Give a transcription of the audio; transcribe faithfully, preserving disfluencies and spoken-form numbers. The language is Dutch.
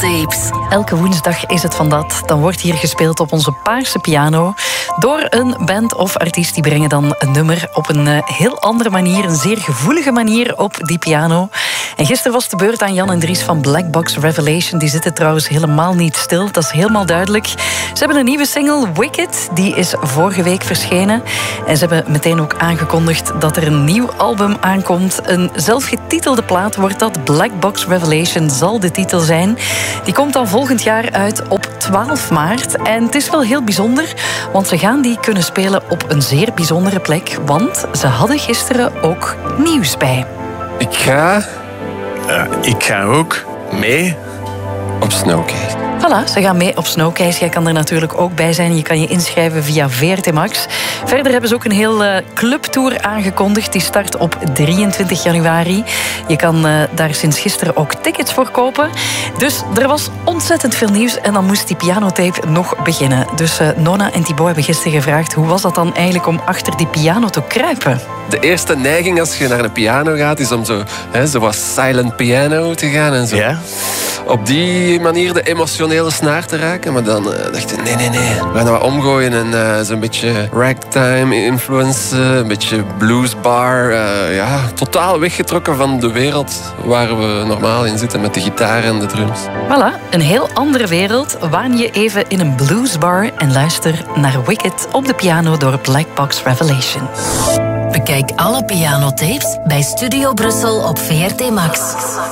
Pianotapes. Elke woensdag is het van dat. Dan wordt hier gespeeld op onze paarse piano door een band of artiest. Die brengen dan een nummer op een uh, heel andere manier, een zeer gevoelige manier op die piano. En gisteren was de beurt aan Jan en Dries van Black Box Revelation. Die zitten trouwens helemaal niet stil, dat is helemaal duidelijk. Ze hebben een nieuwe single, Wicked, die is vorige week verschenen. En ze hebben meteen ook aangekondigd dat er een nieuw album aankomt. Een zelfgetitelde plaat wordt dat. Black Box Revelation zal de titel zijn. Die komt dan volgend jaar uit op twaalf maart. En het is wel heel bijzonder, want ze gaan die kunnen spelen op een zeer bijzondere plek. Want ze hadden gisteren ook nieuws bij. Ik ga... Uh, ik ga ook mee op Snowcase. Voilà, ze gaan mee op Snowcase. Jij kan er natuurlijk ook bij zijn. Je kan je inschrijven via V R T Max. Verder hebben ze ook een heel uh, clubtour aangekondigd. Die start op drieëntwintig januari. Je kan uh, daar sinds gisteren ook tickets voor kopen. Dus er was ontzettend veel nieuws. En dan moest die pianotape nog beginnen. Dus uh, Nona en Thibaut hebben gisteren gevraagd... hoe was dat dan eigenlijk om achter die piano te kruipen? De eerste neiging als je naar een piano gaat... is om zo, hè, zoals silent piano te gaan en zo. Ja? Op die manier de emotionele snaar te raken. Maar dan uh, dacht ik, nee, nee, nee. We gaan dat wat omgooien en uh, zo'n beetje ragtime influence, uh, een beetje bluesbar. Uh, ja, totaal weggetrokken van de wereld waar we normaal in zitten met de gitaar en de drums. Voilà, een heel andere wereld. Waan je even in een bluesbar en luister naar Wicked op de piano door Black Box Revelation. Bekijk alle pianotapes bij Studio Brussel op V R T Max.